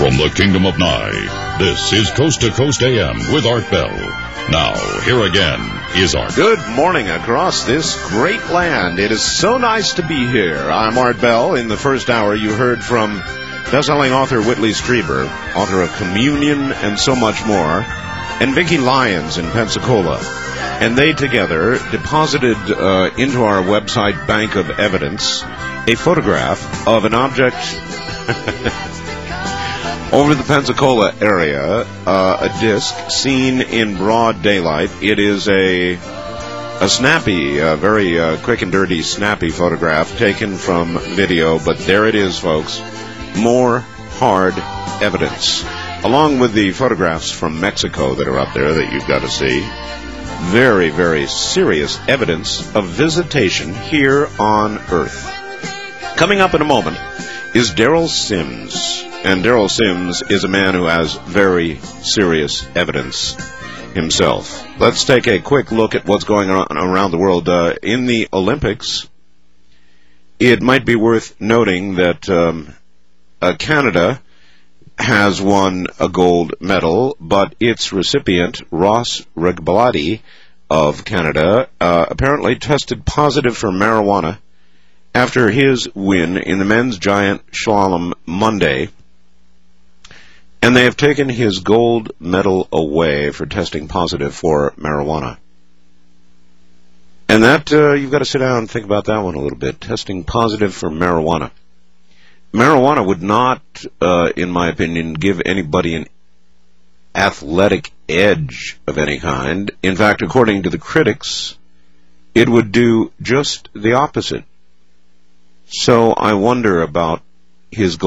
From the Kingdom of Nye, this is Coast to Coast AM with Art Bell. Now, here again is Art. Good morning across this great land. It is so nice to be here. I'm Art Bell. In the first hour, you heard from best-selling author Whitley Strieber, author of Communion and so much more, and Vicki Lyons in Pensacola. And they together deposited into our website bank of evidence a photograph of an object over the Pensacola area, a disc seen in broad daylight. It is a snappy, very quick and dirty, snappy photograph taken from video, but there it is, folks. More hard evidence. Along with the photographs from Mexico that are up there that you've got to see. Very, very serious evidence of visitation here on Earth. Coming up in a moment is Daryl Sims. And Daryl Sims is a man who has very serious evidence himself. Let's take a quick look at what's going on around the world. In the Olympics, it might be worth noting that Canada has won a gold medal, but its recipient, Ross Regbalaty of Canada, apparently tested positive for marijuana after his win in the men's giant slalom Monday. And they have taken his gold medal away for testing positive for marijuana. And that, you've got to sit down and think about that one a little bit. Testing positive for marijuana. Marijuana would not, in my opinion, give anybody an athletic edge of any kind. In fact, according to the critics, it would do just the opposite. So I wonder about his